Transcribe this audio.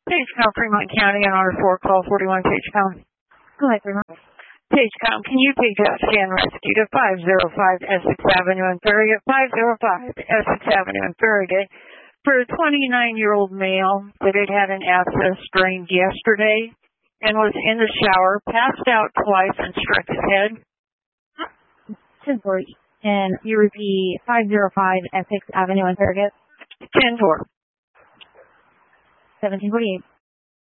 Pagecom, Fremont County, on order 4, call 41 Pagecom. Go ahead, Fremont. Pagecom, can you page out scan rescue to 505 Essex Avenue in Farragut, 505 Essex Avenue in Farragut, for a 29-year-old male that had had an abscess drained yesterday and was in the shower, passed out twice, and struck his head? 10-4. And you repeat 505 Essex Avenue in Farragut? 10-4. 1748.